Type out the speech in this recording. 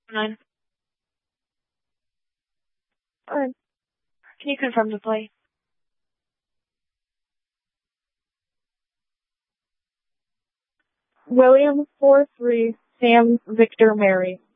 9. Alright. Can you confirm the play? William 4-3, Sam Victor Mary.